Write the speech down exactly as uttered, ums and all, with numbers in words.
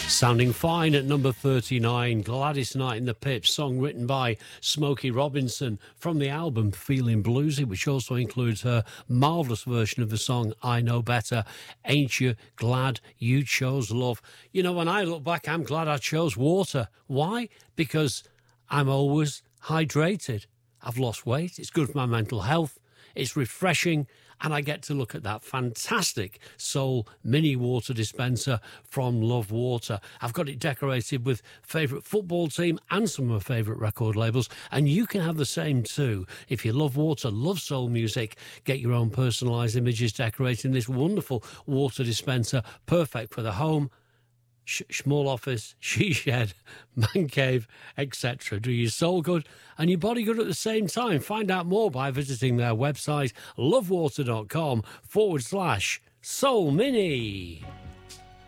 Sounding fine at number thirty-nine, Gladys Knight in the Pips, song written by Smokey Robinson from the album Feeling Bluesy, which also includes her marvellous version of the song I Know Better. Ain't you glad you chose love? You know, when I look back, I'm glad I chose water. Why? Because I'm always hydrated. I've lost weight. It's good for my mental health. It's refreshing, and I get to look at that fantastic Soul mini water dispenser from Love Water. I've got it decorated with favourite football team and some of my favourite record labels, and you can have the same too. If you love water, love soul music, get your own personalised images decorating this wonderful water dispenser, perfect for the home, Sh- small office, she shed, man cave, et cetera. Do your soul good and your body good at the same time. Find out more by visiting their website, lovewater.com forward slash soul mini.